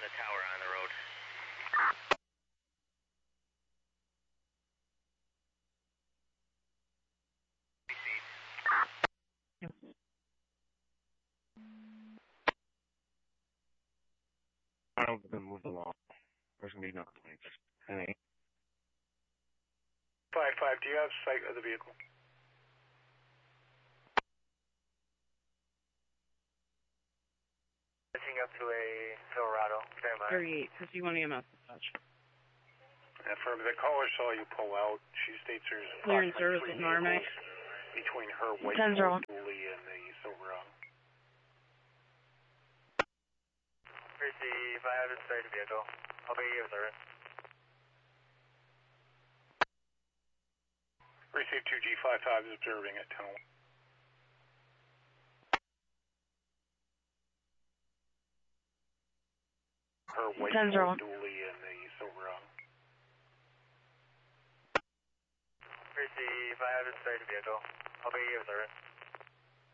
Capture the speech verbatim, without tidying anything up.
the tower on the road. I don't think move along. There's gonna be no complaints. Any. Five five. Do you have sight of the vehicle? Pitching up to a Silverado. thirty-eight, fifty-one E M S dispatch. Affirm. The caller saw you pull out. She states there's Clear in service with an R M A. Between her white ten zero. dually and the Silverado. Receive. I have a sight of the vehicle. I'll be here, sir. Receive two G five five is observing at ten oh one. Her white dually and the Silverado. Receive. I have a sight of the vehicle. I'll be here, sir.